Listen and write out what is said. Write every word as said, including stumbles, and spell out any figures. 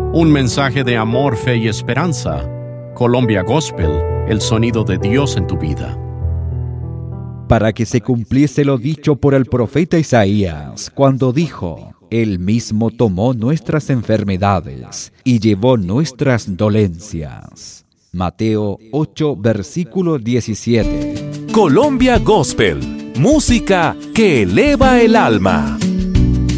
Un mensaje de amor, fe y esperanza. Colombia Gospel, el sonido de Dios en tu vida. Para que se cumpliese lo dicho por el profeta Isaías, cuando dijo: Él mismo tomó nuestras enfermedades y llevó nuestras dolencias. Mateo ocho, versículo diecisiete. Colombia Gospel, música que eleva el alma.